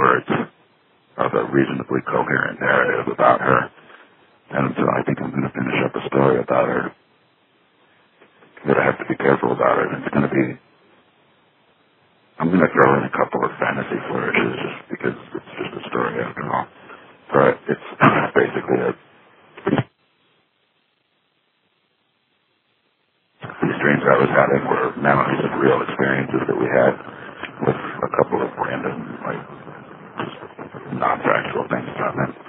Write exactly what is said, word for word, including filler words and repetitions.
words of a reasonably coherent narrative about her. And so I think I'm going to finish up a story about her. But I have to be careful about it. It's going to be, I'm going to throw in a couple of fantasy flourishes just because it's just a story after all. But it's basically a, these dreams I was having were memories of real experiences that we had with a couple of random, like, just non-factual things about them.